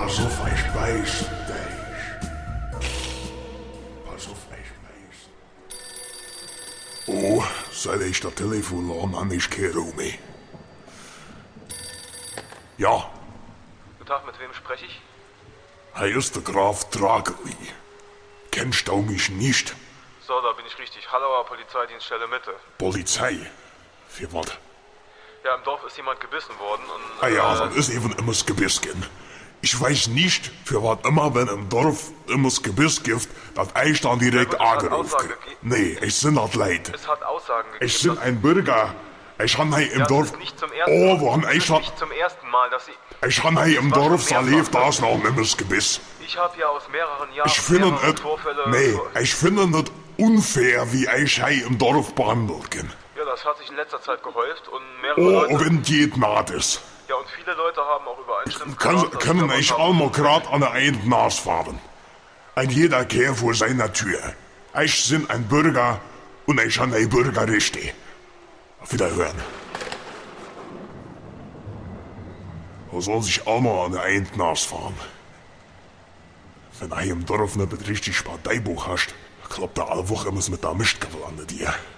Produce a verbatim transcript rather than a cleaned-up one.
Pass auf, ich weiß dich. Pass auf, ich weiß. Oh, seit ich das Telefon an, an ich kehre um mich. Ja. Guten Tag, mit wem spreche ich? Er ist der Graf Drageli. Kennst du mich nicht? So, da bin ich richtig. Hallauer Polizeidienststelle Mitte. Polizei? Für was? Ja, im Dorf ist jemand gebissen worden und... Ah ja, äh, dann ist eben immer das Gebiss gehen. Ich weiß nicht, für was immer, wenn im Dorf immer das Gebiss gibt, dass ich dann direkt Ja gut, es hat angerufen Aussage krieg. gegeben. Nee, ich bin das leid. Es hat Aussagen gegeben. Ich bin ein Bürger. Ich han hier im ja, Dorf... Das ist nicht zum ersten Oh, Mal. wo han Das ich ist schon... nicht zum ersten Mal, dass Sie... Ich han hier im war schon Dorf mehrfach. erlebt, da ist noch immer das Gebiss. Ich habe ja aus mehreren Jahren Ich finde mehrere es... Vorfälle... Nee, ich finde es unfair, wie ich hier im Dorf behandelt bin. Ja, das hat sich in letzter Zeit gehäuft und mehrere Oh, Leute... wenn geht naht ist. Ja, und viele Leute haben auch übereinstimmend Kann, gesagt, dass können sie ich davon allmal haben- grad an der einen Nas fahren. Ein jeder Kehr vor seiner Tür. Ich bin ein Bürger und ich han ein Bürgerrechte. Auf Wiederhören. Wo soll sich allmal an der einen Nas fahren? Wenn er im Dorf nicht richtig Parteibuch hast, klappt er alle Woche immer mit der Mistgabel an dir.